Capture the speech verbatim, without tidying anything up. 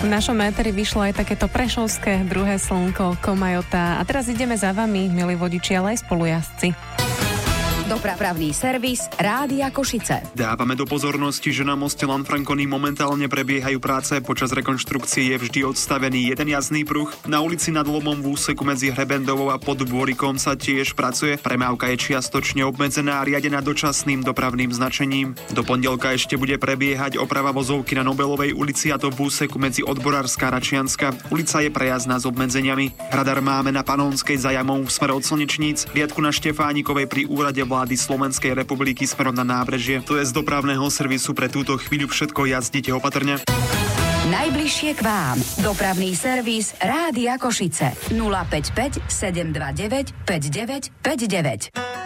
V našom éteri vyšlo aj takéto prešovské druhé slnko Komajota. A teraz ideme za vami, milí vodiči, ale aj spolujazdci. Dopravný servis Rádia Košice. Dávame do pozornosti, že na moste Lanfranconi momentálne prebiehajú práce. Počas rekonštrukcie je vždy odstavený jeden jazdný pruh. Na ulici Nad Lomom v úseku medzi Hrebendovou a Podbôrikom sa tiež pracuje. Premávka je čiastočne obmedzená a riadená dočasným dopravným značením. Do pondelka ešte bude prebiehať oprava vozovky na Nobelovej ulici, a to v úseku medzi Odborárska a Račianska. Ulica je prejazdná s obmedzeniami. Radar máme na Panonskej za jamou v smere od Slnečníc, riadku na Štefánikovej pri úrade vlády Slovenskej republiky smerom na Nábrežie. To je z dopravného servisu pre túto chvíľu všetko, jazdite opatrne. Najbližšie k vám. Dopravný servis Rádia Košice. nula päť päť sedem dva deväť päť deväť päť deväť.